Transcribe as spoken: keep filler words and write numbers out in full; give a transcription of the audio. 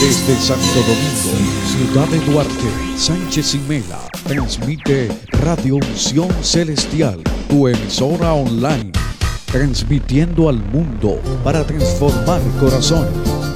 Desde Santo Domingo, Ciudad de Duarte, Sánchez y Mela, transmite Radio Unción Celestial, tu emisora online, transmitiendo al mundo para transformar corazones.